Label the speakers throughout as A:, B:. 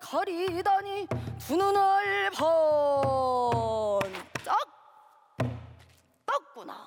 A: 가리다니 두 눈을 번쩍 떴구나.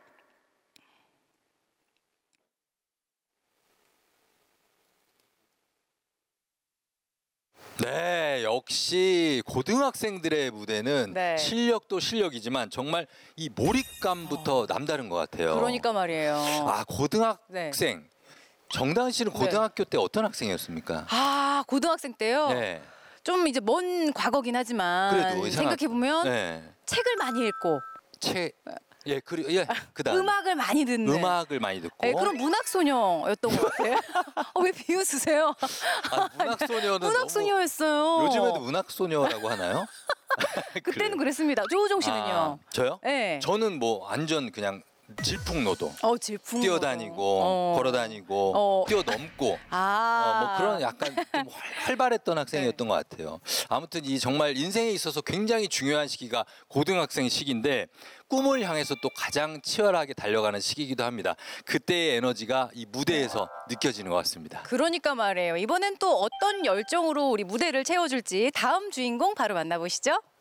B: 네, 역시 고등학생들의 무대는
A: 네.
B: 실력도 실력이지만 정말 이 몰입감부터 남다른 것 같아요.
A: 그러니까 말이에요.
B: 아, 고등학생. 정다은 씨는 고등학교 때 어떤 학생이었습니까?
A: 아, 고등학생 때요?
B: 네.
A: 좀 이제 먼 과거긴 하지만
B: 그래도
A: 생각해보면
B: 네.
A: 책을 많이 읽고
B: 그다음
A: 음악을 많이 듣는
B: 음악을 많이 듣고
A: 네, 그런 문학소녀였던 것 같아요. 왜 비웃으세요?
B: 아, 문학소녀는
A: 문학소녀였어요.
B: 요즘에도 문학소녀라고 하나요?
A: 그때는 그랬습니다. 조우종 씨는요?
B: 아, 저요?
A: 네.
B: 저는 뭐 완전 그냥 질풍노도.
A: 질풍
B: 뛰어다니고 걸어다니고 뛰어넘고 뭐 그런 약간 좀 활발했던 학생이었던 것 같아요. 아무튼 이 정말 인생에 있어서 굉장히 중요한 시기가 고등학생 시기인데 꿈을 향해서 또 가장 치열하게 달려가는 시기이기도 합니다. 그때의 에너지가 이 무대에서 느껴지는 것 같습니다.
A: 그러니까 말이에요. 이번엔 또 어떤 열정으로 우리 무대를 채워줄지 다음 주인공 바로 만나보시죠.